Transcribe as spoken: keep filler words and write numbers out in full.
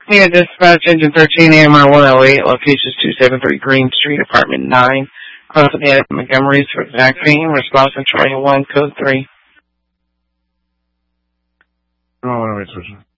Yeah, dispatch engine thirteen A M R one oh eight, locations two seventy-three Green Street, apartment nine, Consolidated Montgomery for vaccine, response control one, code three. Oh, wait, wait, switch.